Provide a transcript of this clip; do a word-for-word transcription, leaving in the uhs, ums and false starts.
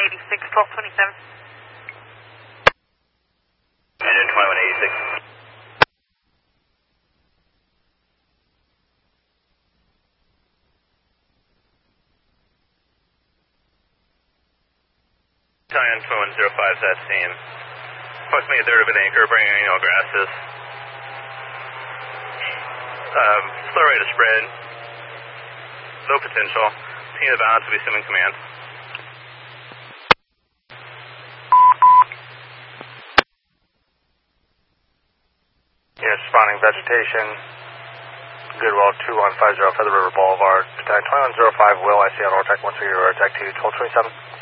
eighty-six, twelve twenty-seven. Engine twenty-one eighty-six. Italian twenty-one oh five, that same. Approximately a third of an anchor, bringing in all grasses. Um, slow rate of spread. Low potential. Seeing the balance will be sim in command. Yes, spawning vegetation. Goodwell two one five zero Feather River Boulevard. Battalion twenty-one oh five, Will, I C on Ortec one three zero, Ortec two, twelve twenty-seven.